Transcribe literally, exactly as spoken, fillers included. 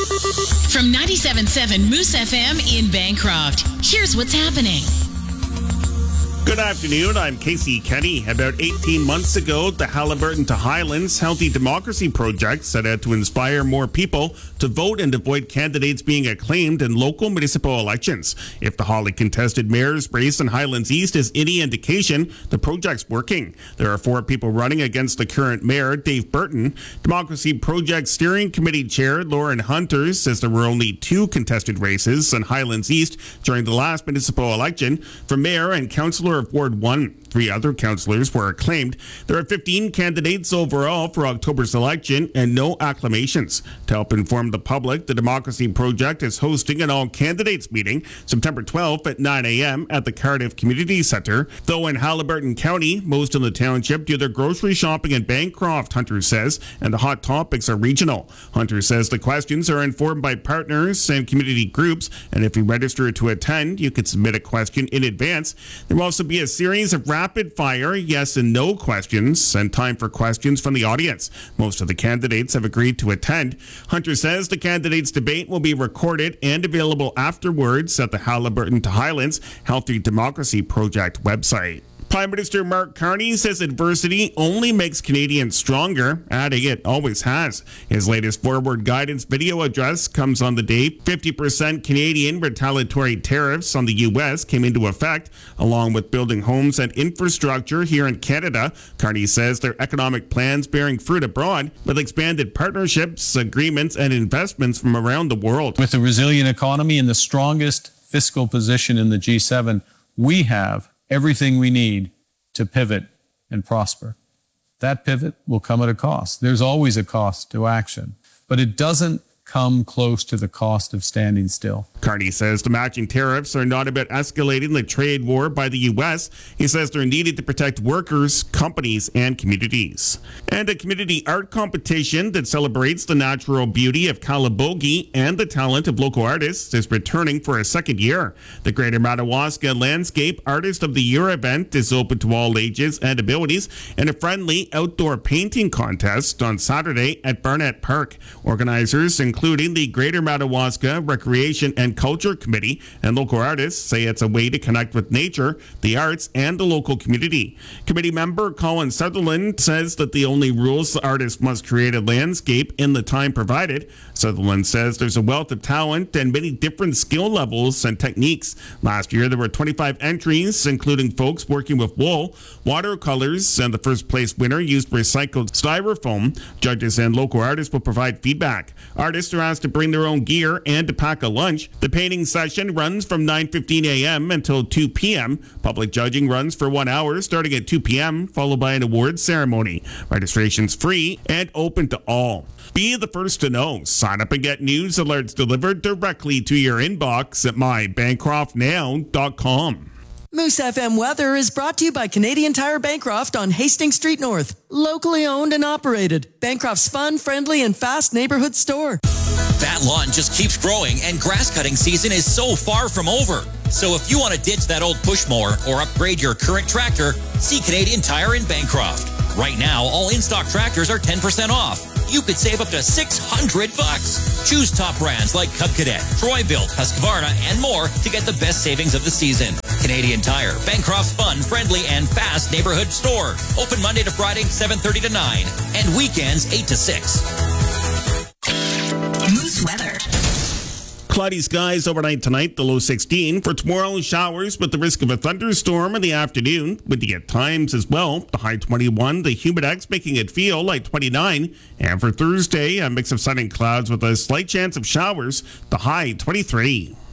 From ninety-seven point seven Moose F M in Bancroft, here's what's happening. Good afternoon, I'm Casey Kenny. About eighteen months ago, the Haliburton to Highlands Healthy Democracy Project set out to inspire more people to vote and avoid candidates being acclaimed in local municipal elections. If the hotly contested mayor's race in Highlands East is any indication, the project's working. There are four people running against the current mayor, Dave Burton. Democracy Project Steering Committee Chair Lauren Hunter says there were only two contested races in Highlands East during the last municipal election for mayor and councillor of Ward one. Three other councillors were acclaimed. There are fifteen candidates overall for October's election and no acclamations. To help inform the public, the Democracy Project is hosting an all-candidates meeting September twelfth at nine a.m. at the Cardiff Community Centre. Though in Haliburton County, most of the township do their grocery shopping in Bancroft, Hunter says, and the hot topics are regional. Hunter says the questions are informed by partners and community groups, and if you register to attend, you can submit a question in advance. There will also be a series of rapid fire yes and no questions and time for questions from the audience. Most of the candidates have agreed to attend. Hunter says the candidates' debate will be recorded and available afterwards at the Haliburton to Highlands Healthy Democracy Project website. Prime Minister Mark Carney says adversity only makes Canadians stronger, adding it always has. His latest forward guidance video address comes on the day fifty percent Canadian retaliatory tariffs on the U S came into effect, along with building homes and infrastructure here in Canada. Carney says their economic plans bearing fruit abroad with expanded partnerships, agreements, and investments from around the world. With a resilient economy and the strongest fiscal position in the G seven, we have everything we need to pivot and prosper. That pivot will come at a cost. There's always a cost to action, but it doesn't come close to the cost of standing still. Carney says the matching tariffs are not about escalating the trade war by the U S. He says they're needed to protect workers, companies, and communities. And a community art competition that celebrates the natural beauty of Calabogie and the talent of local artists is returning for a second year. The Greater Madawaska Landscape Artist of the Year event is open to all ages and abilities, and a friendly outdoor painting contest on Saturday at Barnett Park. Organizers including the Greater Madawaska Recreation and Culture Committee and local artists say it's a way to connect with nature, the arts, and the local community. Committee member Colin Sutherland says that the only rules the artist must create a landscape in the time provided. Sutherland says there's a wealth of talent and many different skill levels and techniques. Last year there were twenty-five entries, including folks working with wool, watercolors, and the first place winner used recycled styrofoam. Judges and local artists will provide feedback. Artists are asked to bring their own gear and to pack a lunch. The painting session runs from nine fifteen a.m. until two p.m. Public judging runs for one hour starting at two p.m., followed by an awards ceremony. Registration's free and open to all. Be the first to know. Sign up and get news alerts delivered directly to your inbox at my bancroft now dot com. Moose F M weather is brought to you by Canadian Tire Bancroft on Hastings Street North. Locally owned and operated. Bancroft's fun, friendly, and fast neighborhood store. That lawn just keeps growing and grass cutting season is so far from over. So if you want to ditch that old push mower or upgrade your current tractor, see Canadian Tire in Bancroft. Right now, all in-stock tractors are ten percent off. You could save up to six hundred bucks. Choose top brands like Cub Cadet, Troy-Bilt, Husqvarna, and more to get the best savings of the season. Canadian Tire, Bancroft's fun, friendly, and fast neighborhood store. Open Monday to Friday, seven thirty to nine, and weekends, eight to six. Moose weather. Cloudy skies overnight tonight, the low sixteen. For tomorrow, showers with the risk of a thunderstorm in the afternoon. Windy at times as well. The high twenty-one, the humidex making it feel like twenty-nine. And for Thursday, a mix of sun and clouds with a slight chance of showers. The high twenty-three.